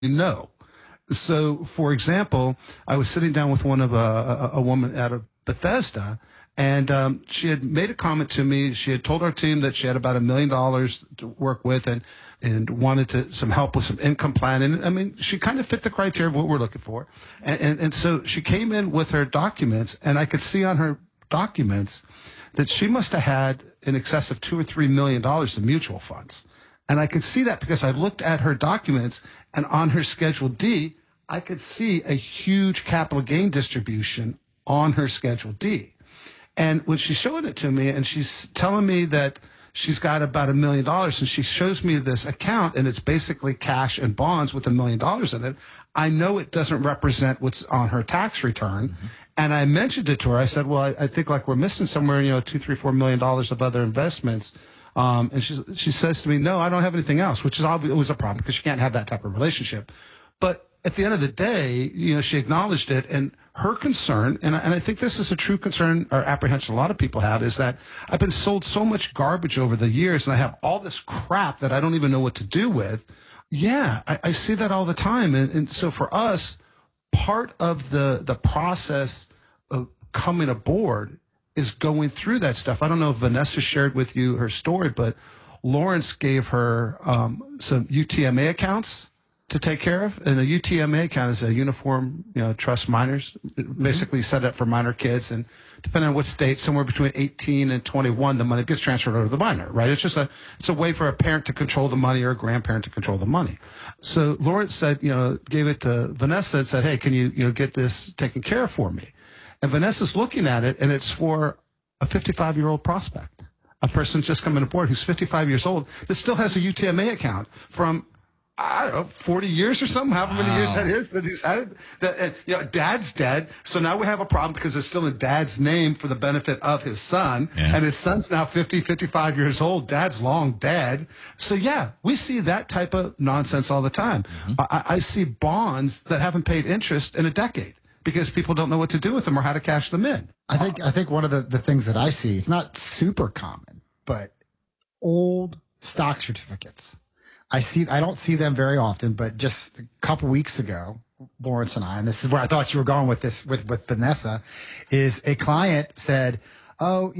No. So, for example, I was sitting down with one of a woman out of Bethesda, and she had made a comment to me. She had told our team that she had about $1 million to work with, and wanted some help with some income planning. I mean, she kind of fit the criteria of what we're looking for, and so she came in with her documents, and I could see on her documents that she must have had in excess of $2 or $3 million in mutual funds. And I could see that because I looked at her documents, and on her Schedule D, I could see a huge capital gain distribution on her Schedule D. And when she's showing it to me and she's telling me that she's got about $1 million, and she shows me this account and it's basically cash and bonds with $1 million in it, I know it doesn't represent what's on her tax return. Mm-hmm. And I mentioned it to her. I said, well, I think like we're missing somewhere, $2, $3, $4 million of other investments. And she says to me, no, I don't have anything else, which is obviously was a problem because she can't have that type of relationship. But at the end of the day, she acknowledged it, and her concern, and I think this is a true concern or apprehension a lot of people have, is that I've been sold so much garbage over the years, and I have all this crap that I don't even know what to do with. Yeah, I see that all the time. And so for us, part of the process of coming aboard is going through that stuff. I don't know if Vanessa shared with you her story, but Lawrence gave her some UTMA accounts to take care of. And a UTMA account is a uniform, trust minors, basically set up for minor kids. And depending on what state, somewhere between 18 and 21, the money gets transferred over to the minor, right? It's just it's a way for a parent to control the money or a grandparent to control the money. So Lawrence said, gave it to Vanessa and said, hey, can you, get this taken care of for me? And Vanessa's looking at it, and it's for a 55-year-old prospect, a person just coming aboard who's 55 years old that still has a UTMA account from, I don't know, 40 years or something, however many years that is that he's had it. Dad's dead, so now we have a problem because it's still in Dad's name for the benefit of his son, and his son's now 50, 55 years old. Dad's long dead. So, yeah, we see that type of nonsense all the time. Mm-hmm. I see bonds that haven't paid interest in a decade because people don't know what to do with them or how to cash them in. I think one of the things that I see, it's not super common, but old stock certificates. I don't see them very often, but just a couple weeks ago, Lawrence and I, and this is where I thought you were going with this, with Vanessa, is a client said, oh,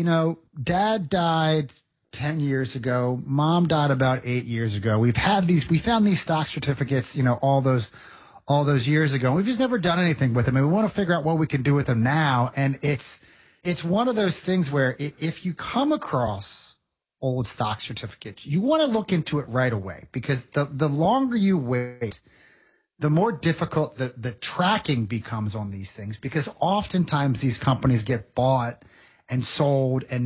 Dad died 10 years ago. Mom died about 8 years ago. We found these stock certificates, all those years ago. We've just never done anything with them, and we want to figure out what we can do with them now. And it's one of those things where if you come across old stock certificates, you want to look into it right away, because the longer you wait, the more difficult the tracking becomes on these things, because oftentimes these companies get bought and sold and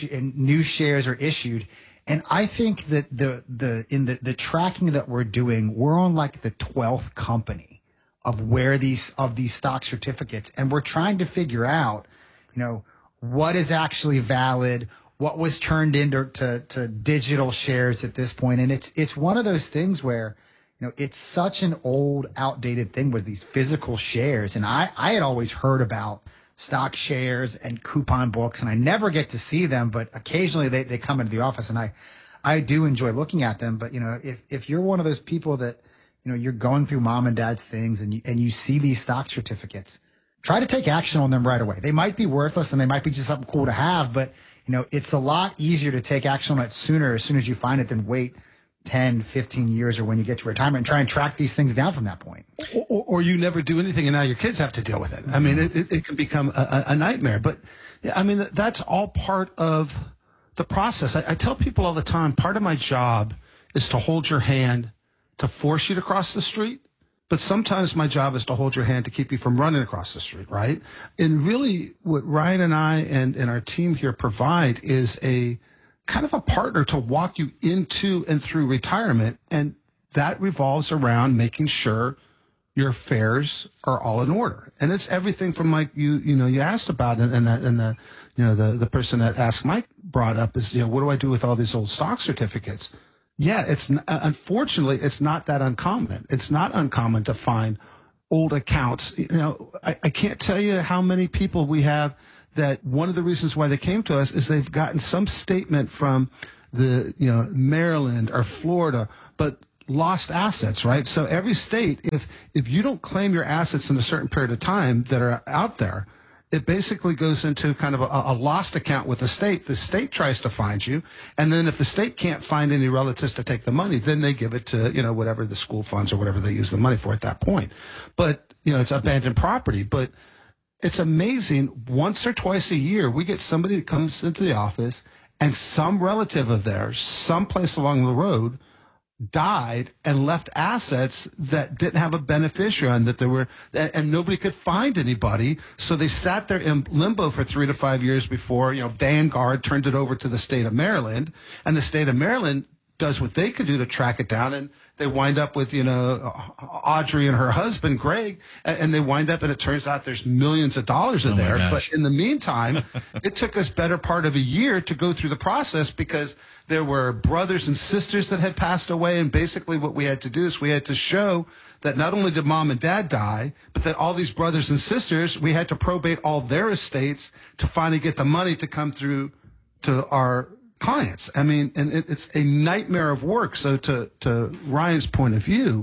new shares are issued. And I think that the tracking that we're doing, we're on like the 12th company of these stock certificates, and we're trying to figure out, what is actually valid, what was turned into digital shares at this point. And it's one of those things where, it's such an old, outdated thing with these physical shares. And I had always heard about stock shares and coupon books, and I never get to see them, but occasionally they come into the office, and I do enjoy looking at them. But, if you're one of those people that, you're going through mom and dad's things and you see these stock certificates, try to take action on them right away. They might be worthless and they might be just something cool to have, but it's a lot easier to take action on it sooner, as soon as you find it, than wait 10, 15 years or when you get to retirement and try and track these things down from that point. Or you never do anything and now your kids have to deal with it. I mean, it can become a nightmare. But, I mean, that's all part of the process. I tell people all the time, part of my job is to hold your hand to force you to cross the street. But sometimes my job is to hold your hand to keep you from running across the street, right? And really what Ryan and I and our team here provide is a kind of a partner to walk you into and through retirement. And that revolves around making sure your affairs are all in order. And it's everything from like you asked about, and the person that asked Mike brought up is, what do I do with all these old stock certificates? Yeah, unfortunately, it's not that uncommon. It's not uncommon to find old accounts. I can't tell you how many people we have that one of the reasons why they came to us is they've gotten some statement from the, Maryland or Florida, but lost assets, right? So every state, if you don't claim your assets in a certain period of time that are out there, it basically goes into kind of a lost account with the state. The state tries to find you. And then if the state can't find any relatives to take the money, then they give it to, whatever the school funds or whatever they use the money for at that point. But, it's abandoned property. But it's amazing. Once or twice a year, we get somebody that comes into the office and some relative of theirs, someplace along the road, died and left assets that didn't have a beneficiary on, that there were, and nobody could find anybody. So they sat there in limbo for 3 to 5 years before, Vanguard turned it over to the state of Maryland, and the state of Maryland does what they could do to track it down. And they wind up with, Audrey and her husband, Greg, and they wind up, and it turns out there's millions of dollars in there. But in the meantime, it took us better part of a year to go through the process because there were brothers and sisters that had passed away. And basically what we had to do is we had to show that not only did mom and dad die, but that all these brothers and sisters, we had to probate all their estates to finally get the money to come through to our clients. I mean, and it's a nightmare of work. So to Ryan's point of view,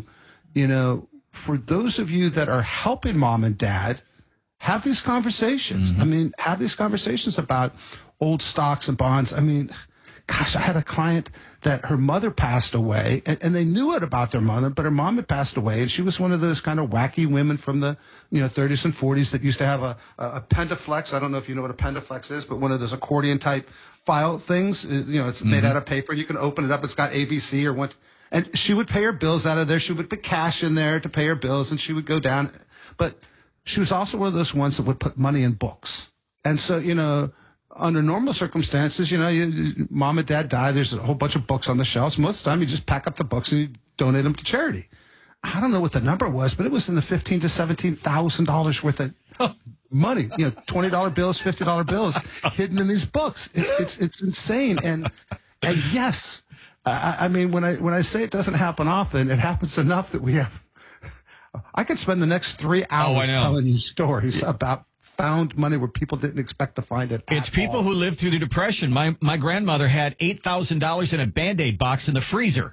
for those of you that are helping mom and dad, have these conversations. I mean, have these conversations about old stocks and bonds. I mean, gosh, I had a client that her mother passed away, and they knew it about their mother, but her mom had passed away, and she was one of those kind of wacky women from the 30s and 40s that used to have a Pendaflex. I don't know if you know what a Pendaflex is, but one of those accordion type file things. It's made out of paper. You can open it up. It's got ABC or what. And she would pay her bills out of there. She would put cash in there to pay her bills, and she would go down. But she was also one of those ones that would put money in books. And so, under normal circumstances, mom and dad die. There's a whole bunch of books on the shelves. Most of the time, you just pack up the books and you donate them to charity. I don't know what the number was, but it was in the $15,000 to $17,000 worth of money. $20 bills, $50 bills hidden in these books. It's insane. And yes, I mean, when I say it doesn't happen often, it happens enough that we have. I could spend the next 3 hours telling you stories about found money where people didn't expect to find it. It's people who lived through the Depression. My grandmother had $8,000 in a Band-Aid box in the freezer.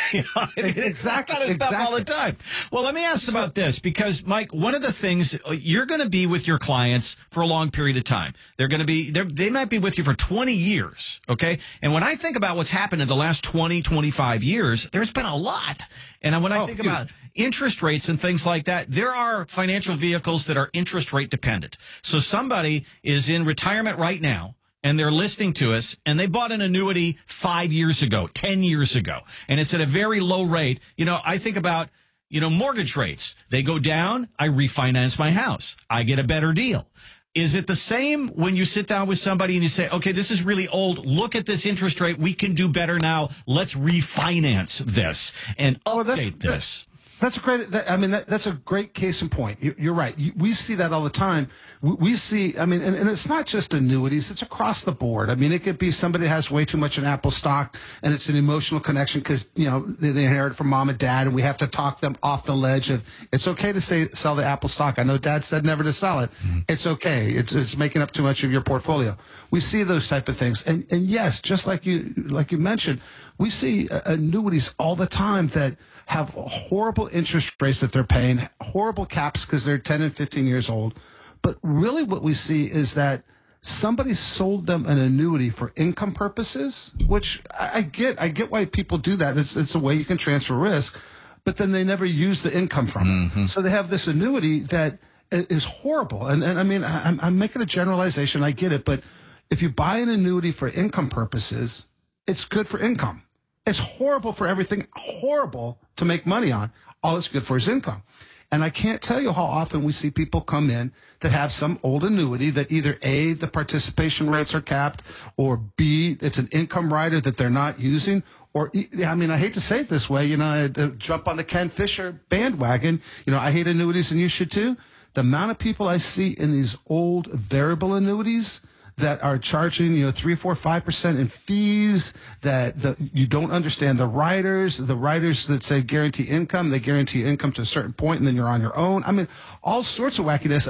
Exactly. Kind of stuff all the time. Well, let me ask about this because, Mike, one of the things you're going to be with your clients for a long period of time. They might be with you for 20 years. Okay. And when I think about what's happened in the last 20, 25 years, there's been a lot. And when I think about interest rates and things like that, there are financial vehicles that are interest rate dependent. So somebody is in retirement right now and they're listening to us and they bought an annuity 5 years ago, 10 years ago, and it's at a very low rate. I think about, mortgage rates. They go down. I refinance my house. I get a better deal. Is it the same when you sit down with somebody and you say, okay, this is really old. Look at this interest rate. We can do better now. Let's refinance this and update this. That's a great. That's a great case in point. You're right. We see that all the time. We see. And it's not just annuities. It's across the board. It could be somebody has way too much in Apple stock, and it's an emotional connection because they inherited from mom and dad, and we have to talk them off the ledge of it's okay to sell the Apple stock. I know Dad said never to sell it. It's okay. It's making up too much of your portfolio. We see those type of things, and yes, just like you mentioned, we see annuities all the time that have horrible interest rates that they're paying, horrible caps because they're 10 and 15 years old. But really what we see is that somebody sold them an annuity for income purposes, which I get why people do that. It's a way you can transfer risk, but then they never use the income from it. So they have this annuity that is horrible. And I'm making a generalization. I get it. But if you buy an annuity for income purposes, it's good for income. It's horrible for everything, horrible to make money on. All it's good for is income. And I can't tell you how often we see people come in that have some old annuity that either A, the participation rates are capped, or B, it's an income rider that they're not using, or, I hate to say it this way, I jump on the Ken Fisher bandwagon. I hate annuities and you should too. The amount of people I see in these old variable annuities that are charging, 3, 4, 5% in fees, that you don't understand the riders that say guarantee income, they guarantee income to a certain point and then you're on your own. All sorts of wackiness.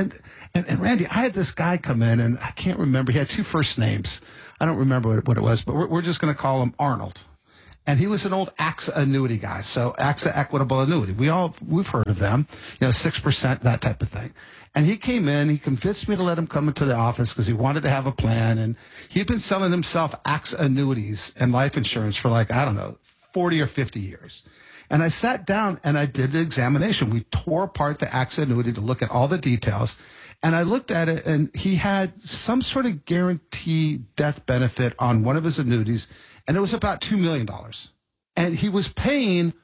And Randy, I had this guy come in and I can't remember. He had 2 first names. I don't remember what it was, but we're just going to call him Arnold. And he was an old AXA annuity guy. So AXA Equitable Annuity. We've heard of them, 6%, that type of thing. And he came in, he convinced me to let him come into the office because he wanted to have a plan. And he'd been selling himself AXA annuities and life insurance for 40 or 50 years. And I sat down and I did the examination. We tore apart the AXA annuity to look at all the details. And I looked at it, and he had some sort of guaranteed death benefit on one of his annuities, and it was about $2 million. And he was paying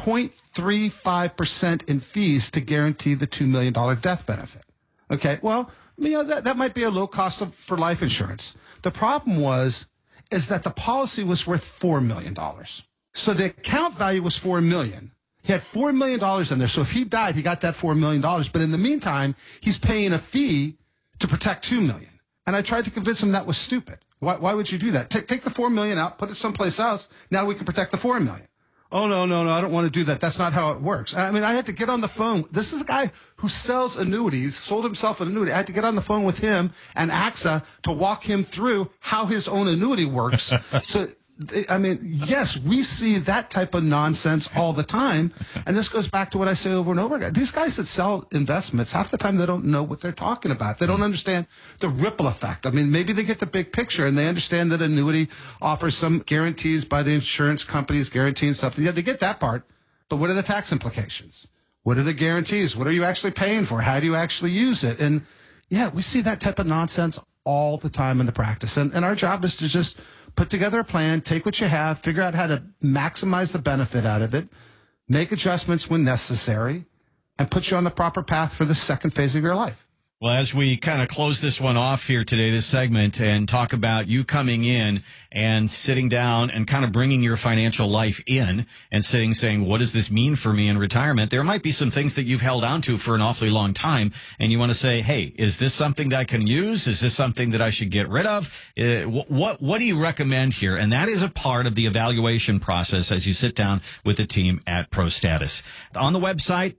0.35% in fees to guarantee the $2 million death benefit. Okay, well, that might be a low cost for life insurance. The problem is that the policy was worth $4 million. So the account value was $4 million. He had $4 million in there. So if he died, he got that $4 million. But in the meantime, he's paying a fee to protect $2 million. And I tried to convince him that was stupid. Why would you do that? Take the $4 million out, put it someplace else. Now we can protect the $4 million. Oh, no, I don't want to do that. That's not how it works. I mean, I had to get on the phone. This is a guy who sells annuities, sold himself an annuity. I had to get on the phone with him and AXA to walk him through how his own annuity works. So, I mean, yes, we see that type of nonsense all the time. And this goes back to what I say over and over again. These guys that sell investments, half the time they don't know what they're talking about. They don't understand the ripple effect. I mean, maybe they get the big picture and they understand that annuity offers some guarantees by the insurance companies guaranteeing something. Yeah, they get that part. But what are the tax implications? What are the guarantees? What are you actually paying for? How do you actually use it? And yeah, we see that type of nonsense all the time in the practice. And our job is to just put together a plan, take what you have, figure out how to maximize the benefit out of it, make adjustments when necessary, and put you on the proper path for the second phase of your life. Well, as we kind of close this one off here today, this segment, and talk about you coming in and sitting down and kind of bringing your financial life in and saying, what does this mean for me in retirement? There might be some things that you've held on to for an awfully long time, and you want to say, hey, is this something that I can use? Is this something that I should get rid of? What do you recommend here? And that is a part of the evaluation process as you sit down with the team at ProStatus. On the website,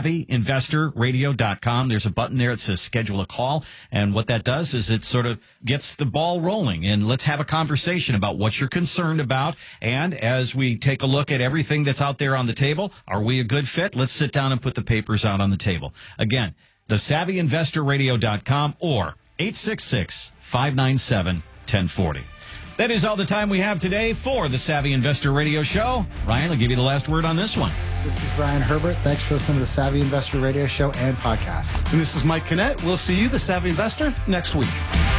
thesavvyinvestorradio.com, there's a button there that says schedule a call. And what that does is it sort of gets the ball rolling. And let's have a conversation about what you're concerned about. And as we take a look at everything that's out there on the table, are we a good fit? Let's sit down and put the papers out on the table. Again, thesavvyinvestorradio.com or 866-597-1040. That is all the time we have today for the Savvy Investor Radio Show. Ryan, I'll give you the last word on this one. This is Ryan Herbert. Thanks for listening to the Savvy Investor Radio Show and podcast. And this is Mike Kinnett. We'll see you, the Savvy Investor, next week.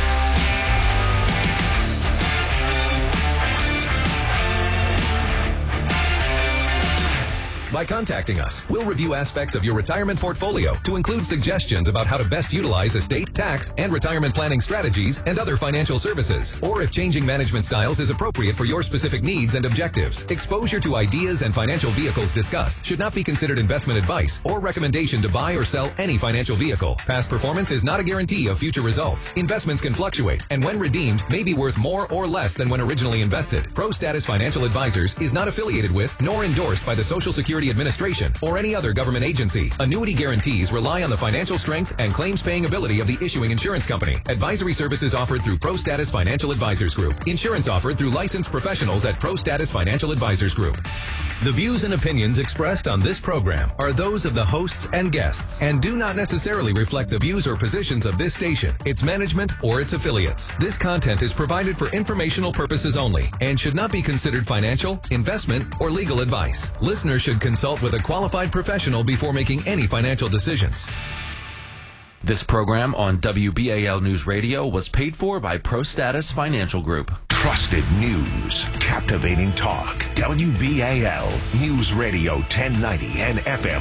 By contacting us, we'll review aspects of your retirement portfolio to include suggestions about how to best utilize estate, tax, and retirement planning strategies and other financial services, or if changing management styles is appropriate for your specific needs and objectives. Exposure to ideas and financial vehicles discussed should not be considered investment advice or recommendation to buy or sell any financial vehicle. Past performance is not a guarantee of future results. Investments can fluctuate, and when redeemed, may be worth more or less than when originally invested. ProStatus Financial Advisors is not affiliated with nor endorsed by the Social Security Administration or any other government agency. Annuity guarantees rely on the financial strength and claims-paying ability of the issuing insurance company. Advisory services offered through ProStatus Financial Advisors Group. Insurance offered through licensed professionals at ProStatus Financial Advisors Group. The views and opinions expressed on this program are those of the hosts and guests and do not necessarily reflect the views or positions of this station, its management, or its affiliates. This content is provided for informational purposes only and should not be considered financial, investment, or legal advice. Listeners should consult with a qualified professional before making any financial decisions. This program on WBAL News Radio was paid for by ProStatus Financial Group. Trusted news, captivating talk. WBAL News Radio 1090 and FM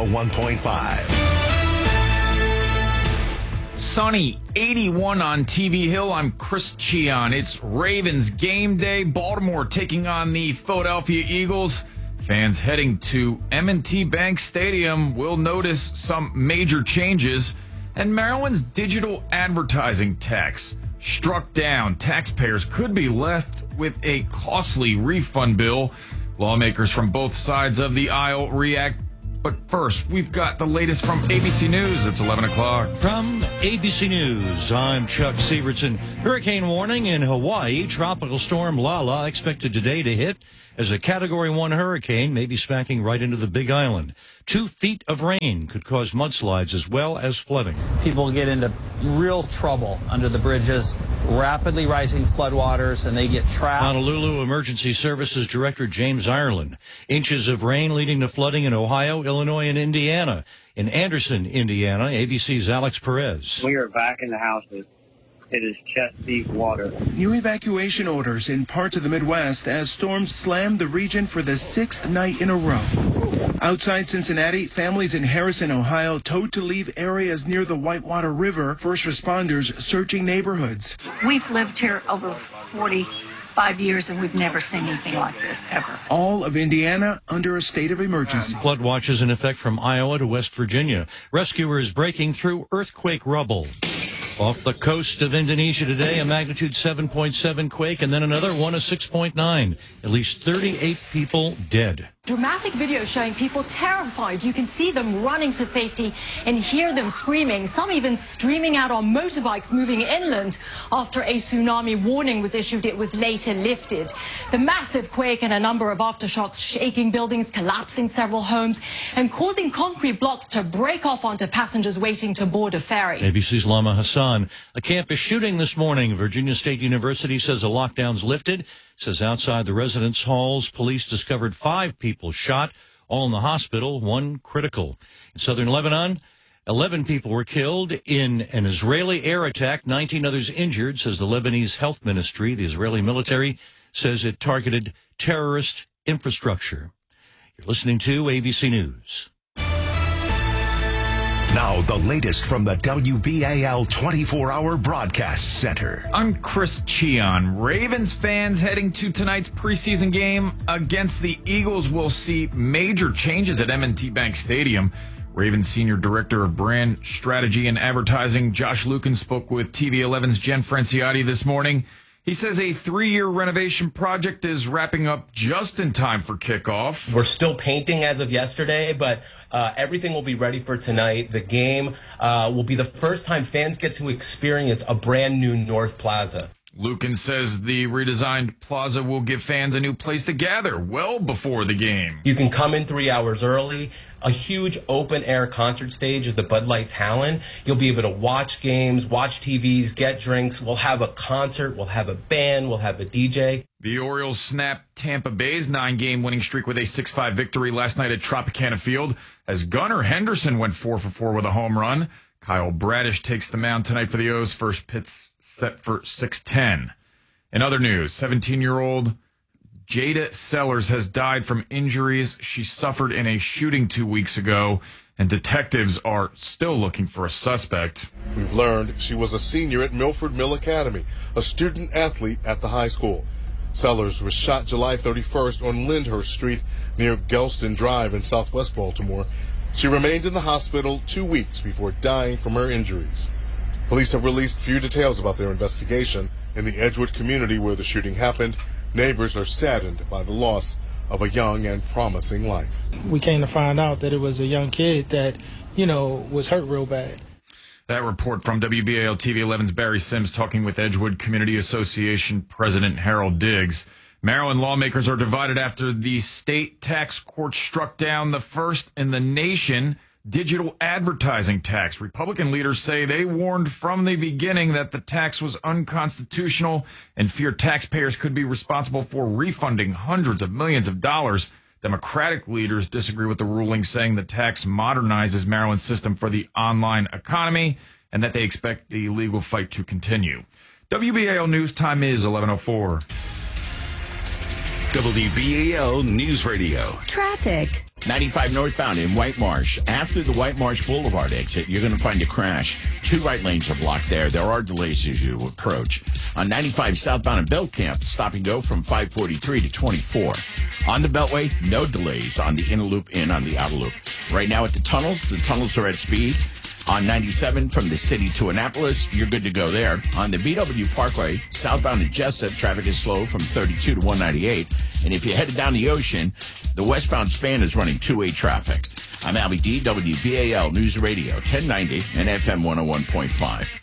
101.5. Sunny, 81 on TV Hill. I'm Chris Cheon. It's Ravens game day. Baltimore taking on the Philadelphia Eagles. Fans heading to M&T Bank Stadium will notice some major changes. And Maryland's digital advertising tax struck down. Taxpayers could be left with a costly refund bill. Lawmakers from both sides of the aisle react But first, we've got the latest from ABC News. It's 11 o'clock. From ABC News, I'm Chuck Sievertson. Hurricane warning in Hawaii. Tropical storm Lala expected today to hit as a Category 1 hurricane, maybe smacking right into the Big Island. 2 feet of rain could cause mudslides as well as flooding. People get into real trouble under the bridges, rapidly rising floodwaters, and they get trapped. Honolulu Emergency Services Director James Ireland. Inches of rain leading to flooding in Ohio, Illinois, and Indiana. In Anderson, Indiana, ABC's Alex Perez. We are back in the houses. It is chest-deep water. New evacuation orders in parts of the Midwest as storms slammed the region for the 6th night in a row. Outside Cincinnati, families in Harrison, Ohio, told to leave areas near the Whitewater River. First responders searching neighborhoods. We've lived here over 45 years, and we've never seen anything like this, ever. All of Indiana under a state of emergency. Flood watch is in effect from Iowa to West Virginia. Rescuers breaking through earthquake rubble. Off the coast of Indonesia today, a magnitude 7.7 quake, and then another one, a 6.9. At least 38 people dead. Dramatic video showing people terrified. You can see them running for safety and hear them screaming, some even streaming out on motorbikes moving inland. After a tsunami warning was issued, it was later lifted. The massive quake and a number of aftershocks shaking buildings, collapsing several homes, and causing concrete blocks to break off onto passengers waiting to board a ferry. ABC's Lama Hassan. A campus shooting this morning. Virginia State University says the lockdown's lifted. Says outside the residence halls, police discovered 5 people shot, all in the hospital, 1 critical. In southern Lebanon, 11 people were killed in an Israeli air attack, 19 others injured, says the Lebanese Health Ministry. The Israeli military says it targeted terrorist infrastructure. You're listening to ABC News. Now, the latest from the WBAL 24-hour broadcast center. I'm Chris Cheon. Ravens fans heading to tonight's preseason game against the Eagles will see major changes at M&T Bank Stadium. Ravens Senior Director of Brand Strategy and Advertising, Josh Lukin, spoke with TV 11's Jen Franciotti this morning. He says a 3-year renovation project is wrapping up just in time for kickoff. We're still painting as of yesterday, but everything will be ready for tonight. The game will be the first time fans get to experience a brand new North Plaza. Lukin says the redesigned plaza will give fans a new place to gather well before the game. You can come in 3 hours early. A huge open-air concert stage is the Bud Light Talon. You'll be able to watch games, watch TVs, get drinks. We'll have a concert. We'll have a band. We'll have a DJ. The Orioles snapped Tampa Bay's 9-game winning streak with a 6-5 victory last night at Tropicana Field as Gunnar Henderson went 4 for 4 with a home run. Kyle Bradish takes the mound tonight for the O's. First pitch set for 6:10. In other news, 17-year-old Jada Sellers has died from injuries she suffered in a shooting 2 weeks ago, and detectives are still looking for a suspect. We've learned she was a senior at Milford Mill Academy, a student athlete at the high school. Sellers was shot July 31st on Lyndhurst Street near Gelston Drive in southwest Baltimore. She remained in the hospital 2 weeks before dying from her injuries. Police have released few details about their investigation. In the Edgewood community where the shooting happened, neighbors are saddened by the loss of a young and promising life. We came to find out that it was a young kid that, was hurt real bad. That report from WBAL TV 11's Barry Sims talking with Edgewood Community Association President Harold Diggs. Maryland lawmakers are divided after the state tax court struck down the first in the nation digital advertising tax. Republican leaders say they warned from the beginning that the tax was unconstitutional and fear taxpayers could be responsible for refunding hundreds of millions of dollars. Democratic leaders disagree with the ruling, saying the tax modernizes Maryland's system for the online economy and that they expect the legal fight to continue. WBAL News time is 11:04. WBAL News Radio. Traffic. 95 northbound in White Marsh. After the White Marsh Boulevard exit, you're going to find a crash. 2 right lanes are blocked there. There are delays as you approach. On 95 southbound in Belcamp, stop and go from 543 to 24. On the Beltway, no delays on the inner loop in on the outer loop. Right now at the tunnels are at speed. On 97 from the city to Annapolis, you're good to go there. On the BW Parkway, southbound in Jessup, traffic is slow from 32 to 198. And if you're headed down the ocean, the westbound span is running 2-way traffic. I'm Albie D, WBAL News Radio, 1090 and FM 101.5.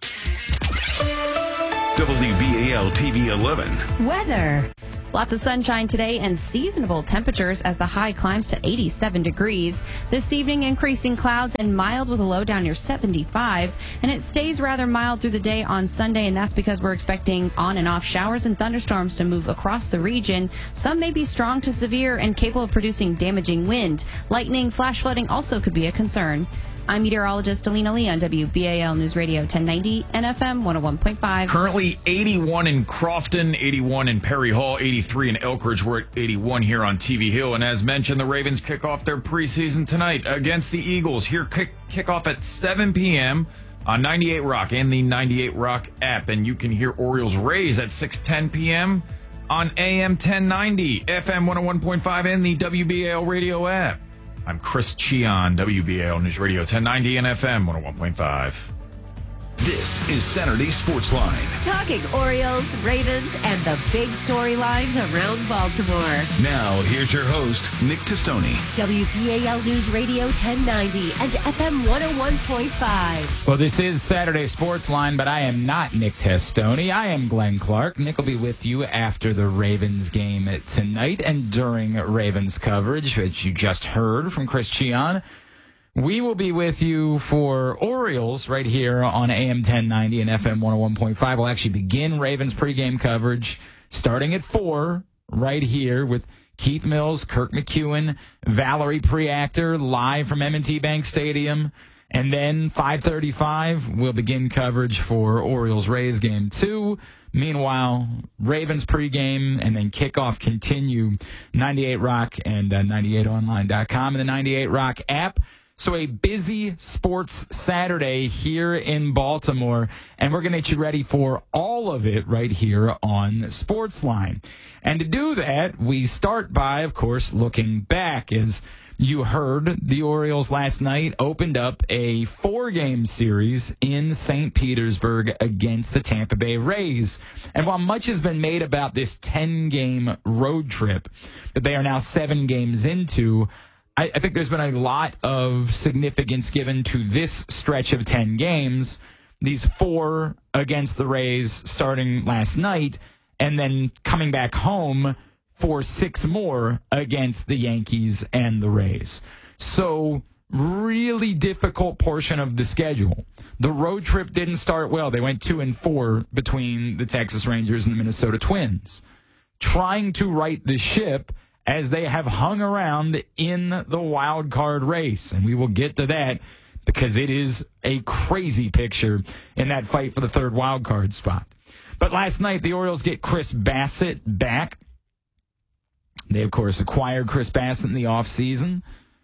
WBAL TV 11. Weather. Lots of sunshine today and seasonable temperatures as the high climbs to 87 degrees. This evening, increasing clouds and mild with a low down near 75. And it stays rather mild through the day on Sunday, and that's because we're expecting on and off showers and thunderstorms to move across the region. Some may be strong to severe and capable of producing damaging wind. Lightning, flash flooding also could be a concern. I'm meteorologist Alina Lee on WBAL News Radio 1090 and FM 101.5. Currently 81 in Crofton, 81 in Perry Hall, 83 in Elkridge. We're at 81 here on TV Hill. And as mentioned, the Ravens kick off their preseason tonight against the Eagles. Here, kick off at 7 p.m. on 98 Rock and the 98 Rock app. And you can hear Orioles Rays at 6:10 p.m. on AM 1090, FM 101.5, and the WBAL radio app. I'm Chris Chion, WBAL News Radio 1090 and FM 101.5. This is Saturday Sports Line. Talking Orioles, Ravens, and the big storylines around Baltimore. Now, here's your host, Nick Testoni. WBAL News Radio 1090 and FM 101.5. Well, this is Saturday Sports Line, but I am not Nick Testoni. I am Glenn Clark. Nick will be with you after the Ravens game tonight and during Ravens coverage, which you just heard from Chris Chion. We will be with you for Orioles right here on AM 1090 and FM 101.5. We'll actually begin Ravens pregame coverage starting at 4 right here with Keith Mills, Kirk McEwen, Valerie Preactor live from M&T Bank Stadium. And then 5:35, we'll begin coverage for Orioles-Rays Game 2. Meanwhile, Ravens pregame and then kickoff continue 98 Rock and 98online.com and the 98 Rock app. So a busy sports Saturday here in Baltimore, and we're going to get you ready for all of it right here on Sportsline. And to do that, we start by, of course, looking back. As you heard, the Orioles last night opened up a 4-game series in St. Petersburg against the Tampa Bay Rays. And while much has been made about this 10-game road trip that they are now 7 games into, I think there's been a lot of significance given to this stretch of 10 games, these 4 against the Rays starting last night, and then coming back home for 6 more against the Yankees and the Rays. So really difficult portion of the schedule. The road trip didn't start well. They went 2-4 between the Texas Rangers and the Minnesota Twins. Trying to right the ship as they have hung around in the wild card race. And we will get to that because it is a crazy picture in that fight for the 3rd wild card spot. But last night, the Orioles get Chris Bassitt back. They, of course, acquired Chris Bassitt in the offseason.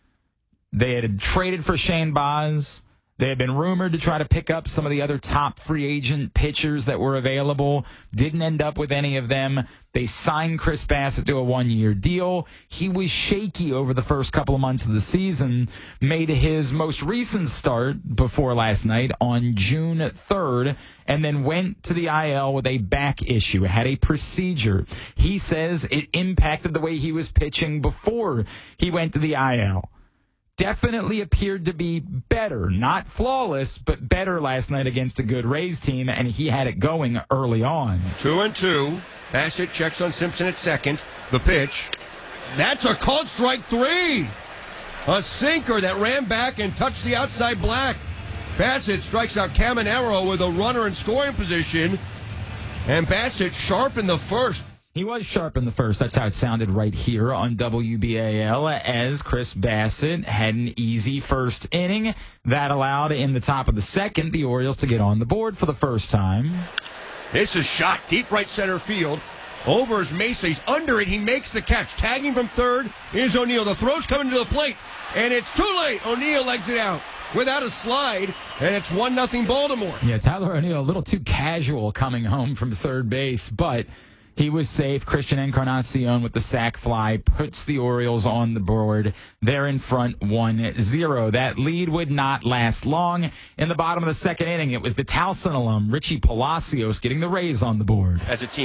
They had traded for Shane Baz. They had been rumored to try to pick up some of the other top free agent pitchers that were available. Didn't end up with any of them. They signed Chris Bassitt to a 1-year deal. He was shaky over the first couple of months of the season. Made his most recent start before last night on June 3rd, and then went to the IL with a back issue. Had a procedure. He says it impacted the way he was pitching before he went to the IL. Definitely appeared to be better, not flawless, but better last night against a good Rays team, and he had it going early on. 2-2. Bassitt checks on Simpson at second. The pitch. That's a called strike 3. A sinker that ran back and touched the outside black. Bassitt strikes out Caminero with a runner in scoring position, and Bassitt sharp in the first. He was sharp in the first. That's how it sounded right here on WBAL as Chris Bassitt had an easy first inning. That allowed in the top of the second the Orioles to get on the board for the first time. This is shot deep right center field. Over is Mesa. He's under it. He makes the catch. Tagging from third is O'Neill. The throw's coming to the plate, and it's too late. O'Neill legs it out without a slide, and it's 1-0 Baltimore. Yeah, Tyler O'Neill a little too casual coming home from third base, but he was safe. Christian Encarnacion with the sac fly puts the Orioles on the board. They're in front 1-0. That lead would not last long. In the bottom of the second inning, it was the Towson alum, Richie Palacios, getting the Rays on the board. As a team,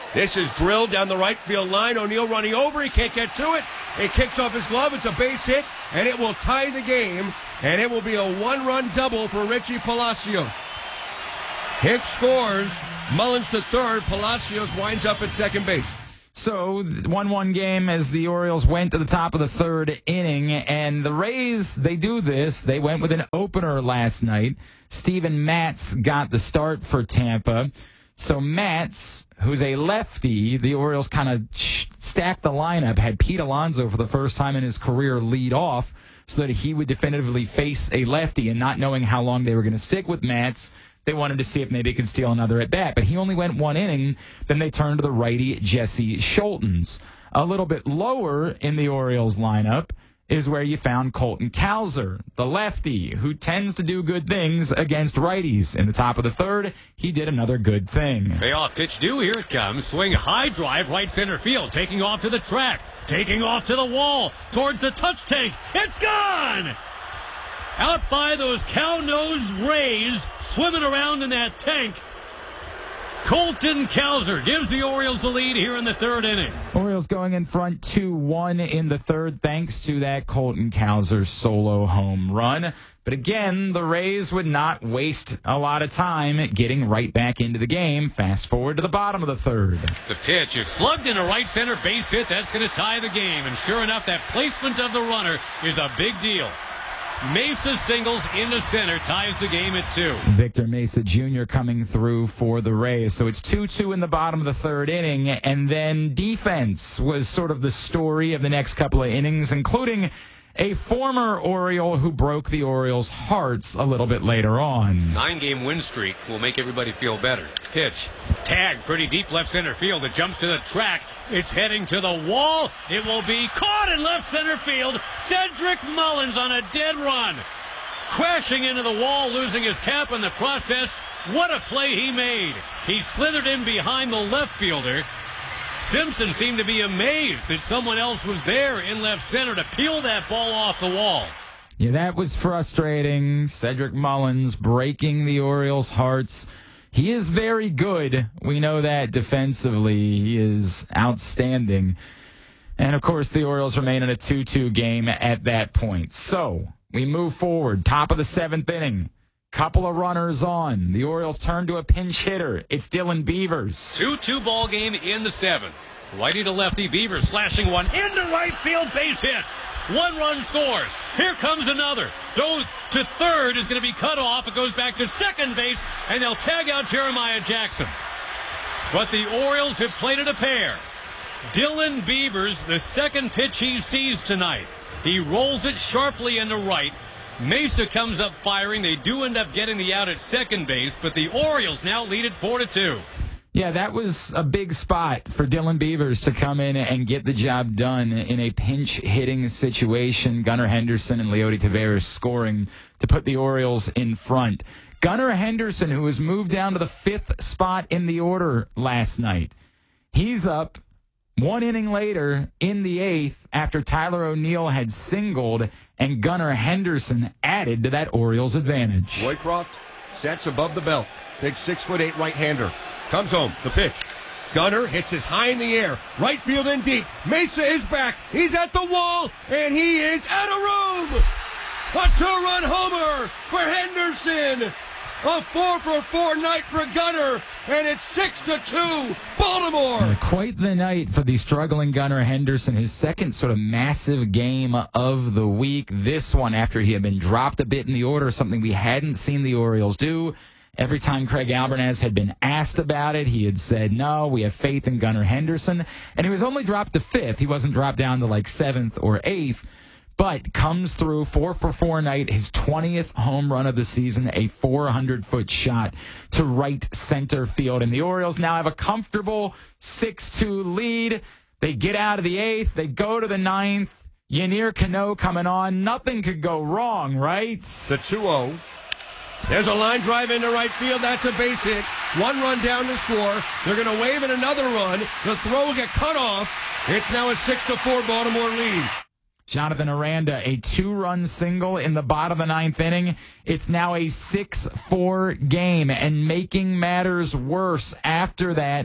This is drilled down the right field line. O'Neill running over. He can't get to it. It kicks off his glove. It's a base hit, and it will tie the game. And it will be a one-run double for Richie Palacios. Hicks scores. Mullins to third. Palacios winds up at second base. So 1-1 game as the Orioles went to the top of the third inning. And the Rays, they do this. They went with an opener last night. Steven Matz got the start for Tampa. So Matz, who's a lefty, the Orioles kind of stacked the lineup, had Pete Alonso for the first time in his career lead off so that he would definitively face a lefty. And not knowing how long they were going to stick with Matz, they wanted to see if maybe they could steal another at bat. But he only went one inning. Then they turned to the righty Jesse Schultens. A little bit lower in the Orioles lineup is where you found Colton Cowser, the lefty, who tends to do good things against righties. In the top of the third, he did another good thing. Payoff pitch due. Here it comes. Swing high drive, right center field. Taking off to the track. Taking off to the wall. Towards the touch tank. It's gone! Out by those cow-nosed Rays, swimming around in that tank. Colton Cowser gives the Orioles the lead here in the third inning. Orioles going in front 2-1 in the third thanks to that Colton Cowser solo home run. But again, the Rays would not waste a lot of time getting right back into the game. Fast forward to the bottom of the third. The pitch is slugged in a right center base hit. That's going to tie the game. And sure enough, that placement of the runner is a big deal. Mesa singles into center, ties the game at 2. Victor Mesa Jr. coming through for the Rays. So it's 2-2 in the bottom of the third inning. And then defense was sort of the story of the next couple of innings, including a former Oriole who broke the Orioles' hearts a little bit later on. 9-game win streak will make everybody feel better. Pitch. Tagged pretty deep left center field. It jumps to the track. It's heading to the wall. It will be caught in left center field. Cedric Mullins on a dead run. Crashing into the wall, losing his cap in the process. What a play he made. He slithered in behind the left fielder. Simpson seemed to be amazed that someone else was there in left center to peel that ball off the wall. Yeah, that was frustrating. Cedric Mullins breaking the Orioles' hearts. He is very good. We know that defensively. He is outstanding. And, of course, the Orioles remain in a 2-2 game at that point. So we move forward. Top of the seventh inning. Couple of runners on. The Orioles turn to a pinch hitter. It's Dylan Beavers. 2-2 ball game in the seventh. Righty to lefty, Beavers slashing one into right field, base hit. 1 run scores. Here comes another. Throw to third is going to be cut off. It goes back to second base, and they'll tag out Jeremiah Jackson. But the Orioles have played it a pair. Dylan Beavers, the second pitch he sees tonight. He rolls it sharply into right. Mesa comes up firing. They do end up getting the out at second base, but the Orioles now lead it 4-2. Yeah, that was a big spot for Dylan Beavers to come in and get the job done in a pinch-hitting situation. Gunnar Henderson and Leody Taveras scoring to put the Orioles in front. Gunnar Henderson, who was moved down to the 5th spot in the order last night, he's up 1 inning later in the 8th after Tyler O'Neill had singled and Gunnar Henderson added to that Orioles advantage. Roycroft sets above the belt. Big 6'8" right-hander. Comes home. The pitch. Gunnar hits his high in the air. Right field and deep. Mesa is back. He's at the wall, and he is out of room. A 2-run homer for Henderson. A 4-for-4 night for Gunnar, and it's 6-2, Baltimore. Quite the night for the struggling Gunnar Henderson. His second sort of massive game of the week. This one after he had been dropped a bit in the order, something we hadn't seen the Orioles do. Every time Craig Albernaz had been asked about it, he had said, no, we have faith in Gunnar Henderson. And he was only dropped to 5th. He wasn't dropped down to like 7th or 8th. But comes through 4-for-4 night, his 20th home run of the season, a 400-foot shot to right center field. And the Orioles now have a comfortable 6-2 lead. They get out of the 8th. They go to the 9th. Yennier Cano coming on. Nothing could go wrong, right? The 2-0. There's a line drive into right field. That's a base hit. 1 run down to score. They're going to wave in another run. The throw will get cut off. It's now a 6-4 Baltimore lead. Jonathan Aranda, a 2-run single in the bottom of the 9th inning. It's now a 6-4 game, and making matters worse after that,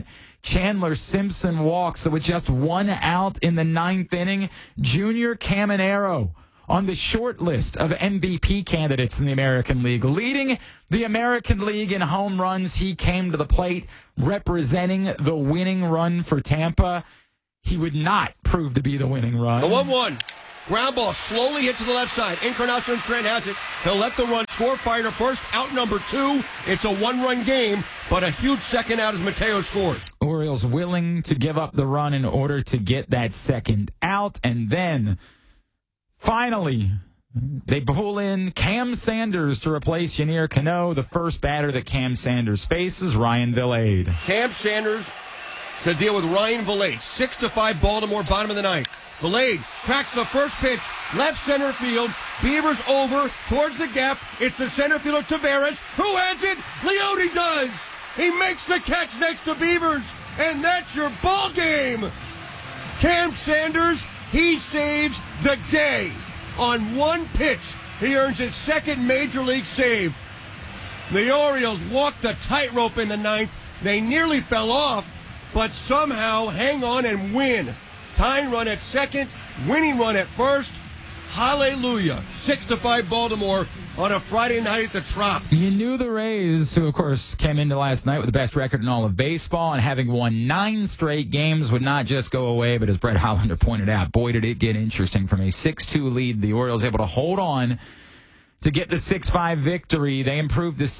Chandler Simpson walks. So with just 1 out in the 9th inning, Junior Caminero on the short list of MVP candidates in the American League. Leading the American League in home runs, he came to the plate representing the winning run for Tampa. He would not prove to be the winning run. The 1-1. Ground ball slowly hits to the left side. Encarnacion Strand has it. He'll let the run score. Fire to first. Out number 2. It's a 1-run game, but a huge second out as Mateo scores. Orioles willing to give up the run in order to get that second out. And then, finally, they pull in Cam Sanders to replace Yennier Cano. The first batter that Cam Sanders faces, Ryan Vilade. Cam Sanders to deal with Ryan Vilade. 6-5 Baltimore, bottom of the 9th. Vilade cracks the first pitch, left center field. Beavers over towards the gap. It's the center fielder Taveras. Who has it? Leone does. He makes the catch next to Beavers, and that's your ball game. Cam Sanders, he saves the day. On one pitch, he earns his second major league save. The Orioles walked the tightrope in the 9th. They nearly fell off, but somehow hang on and win. Tying run at second, winning run at first. Hallelujah. 6-5 Baltimore on a Friday night at the Trop. You knew the Rays, who, of course, came into last night with the best record in all of baseball and having won 9 straight games, would not just go away, but as Brett Hollander pointed out, boy, did it get interesting. From a 6-2 lead, the Orioles able to hold on to get the 6-5 victory. They improved to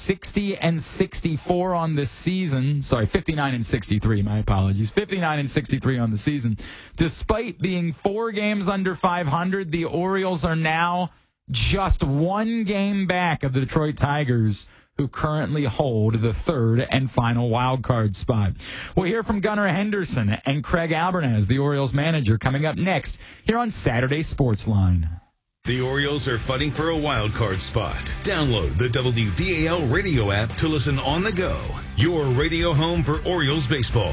60-64 on the season. Sorry, 59-63, my apologies. 59-63 on the season. Despite being 4 games under 500, the Orioles are now just 1 game back of the Detroit Tigers, who currently hold the 3rd and final wild card spot. We'll hear from Gunnar Henderson and Craig Albernaz, the Orioles manager, coming up next here on Saturday Sportsline. The Orioles are fighting for a wild card spot. Download the WBAL radio app to listen on the go. Your radio home for Orioles baseball.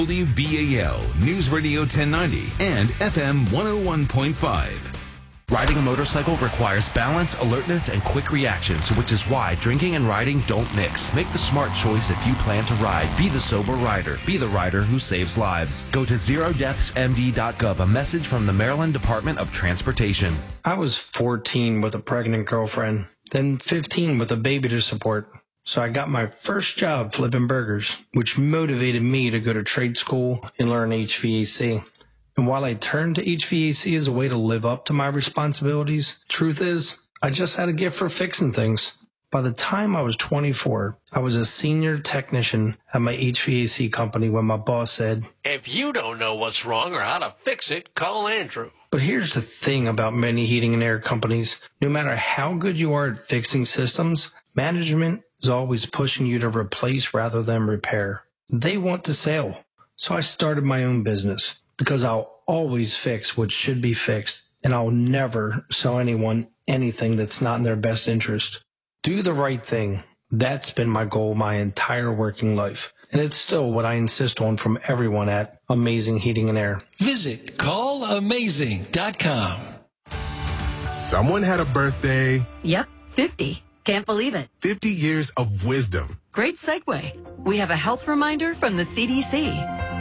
WBAL News Radio 1090 and FM 101.5. Riding a motorcycle requires balance, alertness, and quick reactions, which is why drinking and riding don't mix. Make the smart choice if you plan to ride. Be the sober rider. Be the rider who saves lives. Go to zerodeathsmd.gov, a message from the Maryland Department of Transportation. I was 14 with a pregnant girlfriend, then 15 with a baby to support. So I got my first job flipping burgers, which motivated me to go to trade school and learn HVAC. And while I turned to HVAC as a way to live up to my responsibilities, truth is, I just had a gift for fixing things. By the time I was 24, I was a senior technician at my HVAC company when my boss said, "If you don't know what's wrong or how to fix it, call Andrew." But here's the thing about many heating and air companies. No matter how good you are at fixing systems, management is always pushing you to replace rather than repair. They want to sell. So I started my own business. Because I'll always fix what should be fixed, and I'll never sell anyone anything that's not in their best interest. Do the right thing. That's been my goal my entire working life, and it's still what I insist on from everyone at Amazing Heating and Air. Visit callamazing.com. Someone had a birthday. Yep, 50. Can't believe it. 50 years of wisdom. Great segue. We have a health reminder from the CDC.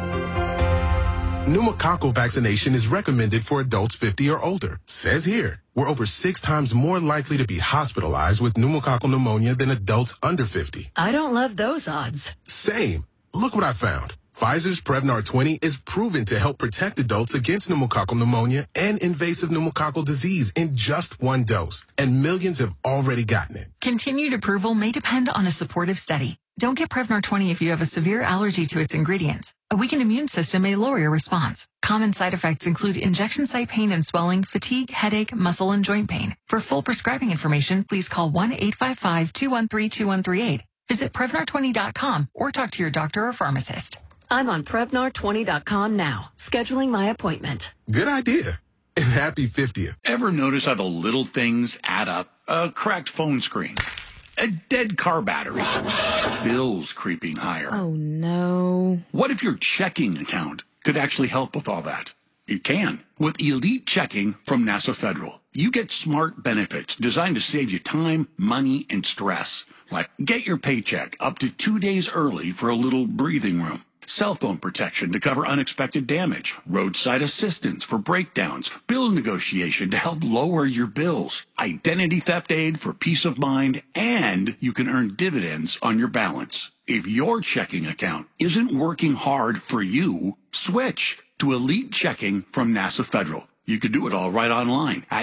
Pneumococcal vaccination is recommended for adults 50 or older. Says here, we're over 6 times more likely to be hospitalized with pneumococcal pneumonia than adults under 50. I don't love those odds. Same. Look what I found. Pfizer's Prevnar 20 is proven to help protect adults against pneumococcal pneumonia and invasive pneumococcal disease in just 1 dose. And millions have already gotten it. Continued approval may depend on a supportive study. Don't get Prevnar 20 if you have a severe allergy to its ingredients. A weakened immune system may lower your response. Common side effects include injection site pain and swelling, fatigue, headache, muscle, and joint pain. For full prescribing information, please call 1-855-213-2138. Visit Prevnar20.com or talk to your doctor or pharmacist. I'm on Prevnar20.com now, scheduling my appointment. Good idea. And happy 50th. Ever notice how the little things add up? A cracked phone screen, a dead car battery, bills creeping higher. Oh, no. What if your checking account could actually help with all that? It can. With Elite Checking from NASA Federal, you get smart benefits designed to save you time, money, and stress. Like get your paycheck up to 2 days early for a little breathing room. cell phone protection to cover unexpected damage, roadside assistance for breakdowns, bill negotiation to help lower your bills, identity theft aid for peace of mind, and you can earn dividends on your balance. If your checking account isn't working hard for you, switch to Elite Checking from NASA Federal. You can do it all right online at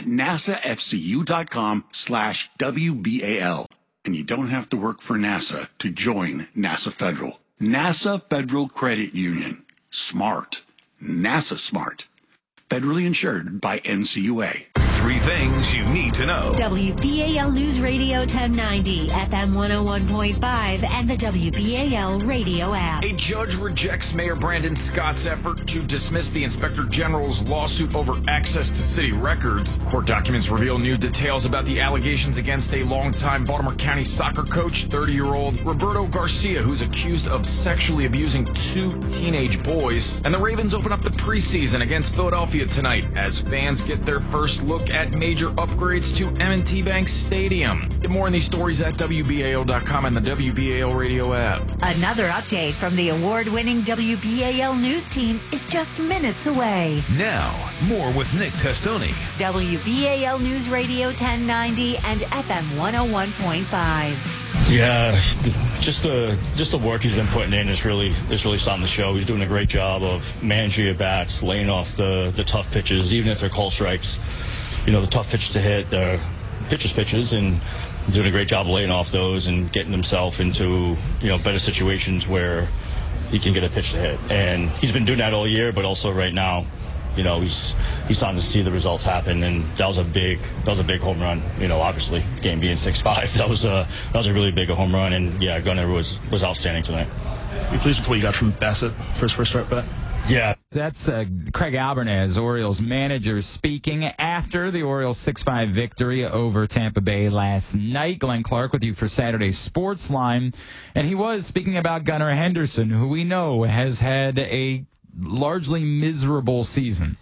nasafcu.com/WBAL. And you don't have to work for NASA to join NASA Federal. NASA Federal Credit Union. Smart. NASA Smart. Federally insured by NCUA. 3 things you need to know. WBAL News Radio 1090, FM 101.5, and the WBAL radio app. A judge rejects Mayor Brandon Scott's effort to dismiss the Inspector General's lawsuit over access to city records. Court documents reveal new details about the allegations against a longtime Baltimore County soccer coach, 30-year-old Roberto Garcia, who's accused of sexually abusing 2 teenage boys. And the Ravens open up the preseason against Philadelphia tonight as fans get their first look at major upgrades to M&T Bank Stadium. Get more on these stories at WBAL.com and the WBAL radio app. Another update from the award-winning WBAL news team is just minutes away. Now, more with Nick Testoni. WBAL News Radio 1090 and FM 101.5. Yeah, just the work he's been putting in is really starting to show. He's doing a great job of managing at bats, laying off the tough pitches, even if they're call strikes. You know, the tough pitch to hit, the pitches, and doing a great job of laying off those and getting himself into, better situations where he can get a pitch to hit. And he's been doing that all year, but also right now, he's starting to see the results happen, and that was a big home run. Obviously, game being 6-5, that was a really big home run, and yeah, Gunnar was outstanding tonight. You pleased with what you got from Bassett for his first start back? Yeah. That's Craig Albernaz, Orioles manager, speaking after the Orioles 6-5 victory over Tampa Bay last night. Glenn Clark with you for Saturday's Sports Line. And he was speaking about Gunnar Henderson, who we know has had a largely miserable season.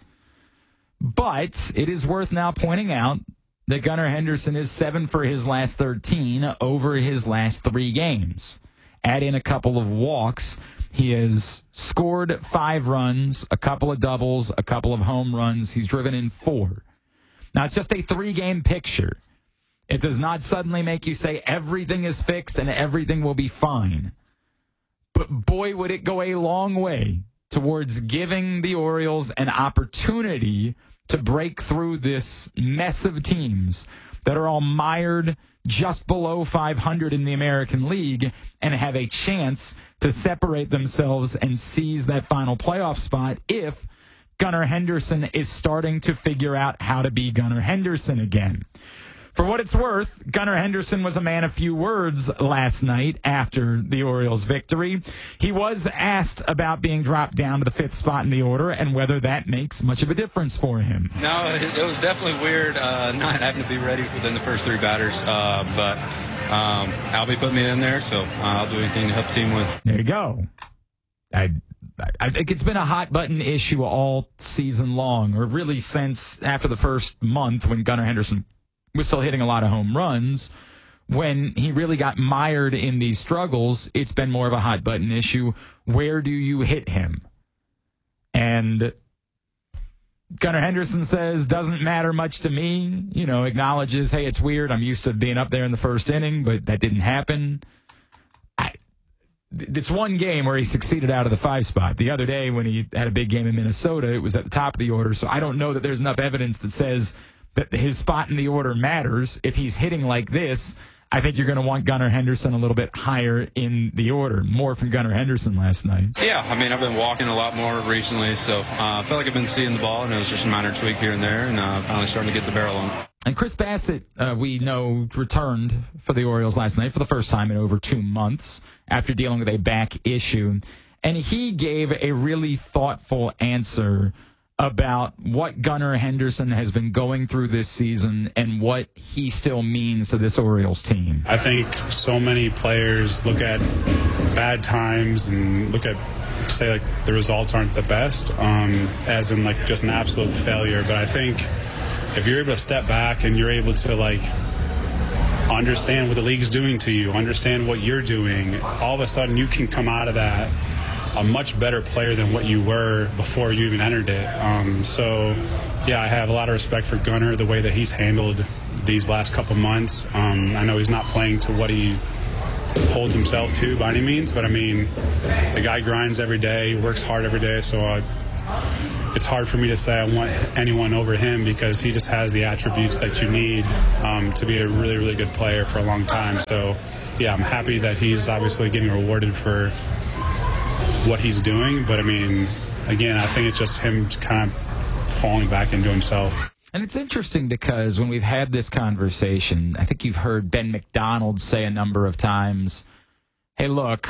But it is worth now pointing out that Gunnar Henderson is 7 for his last 13 over his last 3 games. Add in a couple of walks. He has scored 5 runs, a couple of doubles, a couple of home runs. He's driven in 4. Now, it's just a 3-game picture. It does not suddenly make you say everything is fixed and everything will be fine. But boy, would it go a long way towards giving the Orioles an opportunity to break through this mess of teams that are all mired just below 500 in the American League and have a chance to separate themselves and seize that final playoff spot if Gunnar Henderson is starting to figure out how to be Gunnar Henderson again. For what it's worth, Gunnar Henderson was a man of few words last night after the Orioles' victory. He was asked about being dropped down to the 5th spot in the order and whether that makes much of a difference for him. No, it was definitely weird not having to be ready within the first 3 batters, but Albie put me in there, so I'll do anything to help the team win. There you go. I think it's been a hot-button issue all season long, or really since after the first month when Gunnar Henderson was still hitting a lot of home runs. When he really got mired in these struggles, it's been more of a hot-button issue. Where do you hit him? And Gunnar Henderson says, doesn't matter much to me. Acknowledges, hey, it's weird. I'm used to being up there in the first inning, but that didn't happen. It's one game where he succeeded out of the 5 spot. The other day when he had a big game in Minnesota, it was at the top of the order. So I don't know that there's enough evidence that says that his spot in the order matters. If he's hitting like this, I think you're going to want Gunnar Henderson a little bit higher in the order. More from Gunnar Henderson last night. Yeah, I've been walking a lot more recently, so I felt like I've been seeing the ball, and it was just a minor tweak here and there, and finally starting to get the barrel on it. And Chris Bassett, we know, returned for the Orioles last night for the first time in over 2 months after dealing with a back issue. And he gave a really thoughtful answer about what Gunnar Henderson has been going through this season and what he still means to this Orioles team. I think so many players look at bad times and say like the results aren't the best, as in like just an absolute failure. But I think if you're able to step back and you're able to like understand what the league's doing to you, understand what you're doing, all of a sudden you can come out of that a much better player than what you were before you even entered it. So, yeah, I have a lot of respect for Gunnar, the way that he's handled these last couple months. I know he's not playing to what he holds himself to by any means, but I mean, the guy grinds every day, works hard every day, so it's hard for me to say I want anyone over him because he just has the attributes that you need to be a really, really good player for a long time. So, yeah, I'm happy that he's obviously getting rewarded for what he's doing, but I mean, again, I think it's just him kind of falling back into himself. And it's interesting because when we've had this conversation, I think you've heard Ben McDonald say a number of times, hey, look,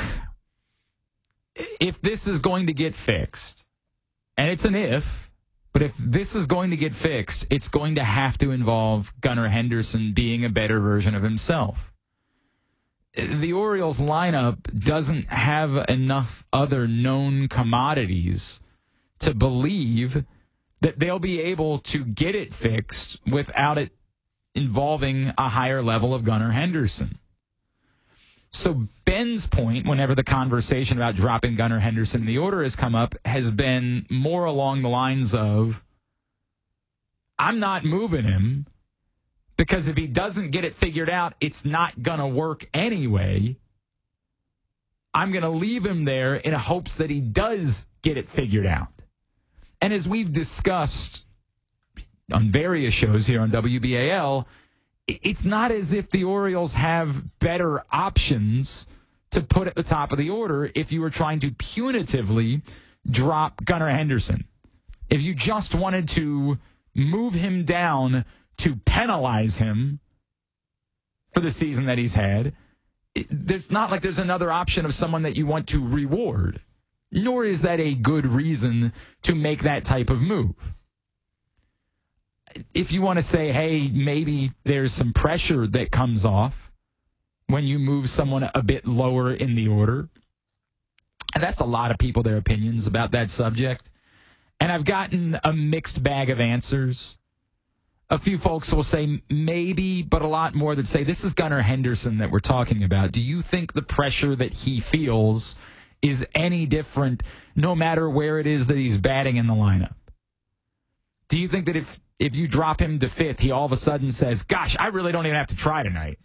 if this is going to get fixed, and it's an if, but if this is going to get fixed, it's going to have to involve Gunnar Henderson being a better version of himself. The Orioles lineup doesn't have enough other known commodities to believe that they'll be able to get it fixed without it involving a higher level of Gunnar Henderson. So Ben's point, whenever the conversation about dropping Gunnar Henderson in the order has come up, has been more along the lines of, I'm not moving him because if he doesn't get it figured out, it's not going to work anyway. I'm going to leave him there in hopes that he does get it figured out. And as we've discussed on various shows here on WBAL, it's not as if the Orioles have better options to put at the top of the order if you were trying to punitively drop Gunnar Henderson. If you just wanted to move him down to penalize him for the season that he's had, it's not like there's another option of someone that you want to reward. Nor is that a good reason to make that type of move. If you want to say, hey, maybe there's some pressure that comes off when you move someone a bit lower in the order, and that's a lot of people, their opinions about that subject. And I've gotten a mixed bag of answers. A few folks will say maybe, but a lot more that say this is Gunnar Henderson that we're talking about. Do you think the pressure that he feels is any different no matter where it is that he's batting in the lineup? Do you think that if you drop him to fifth, he all of a sudden says, gosh, I really don't even have to try tonight.